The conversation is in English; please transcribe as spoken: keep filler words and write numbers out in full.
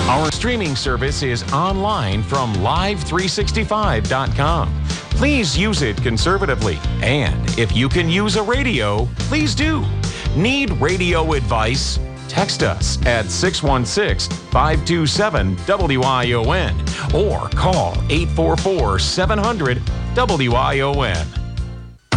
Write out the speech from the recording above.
Our streaming service is online from live three sixty-five dot com. Please use it conservatively. And if you can use a radio, please do. Need radio advice? Text us at six one six, five two seven, W I O N or call eight four four, seven hundred, W I O N.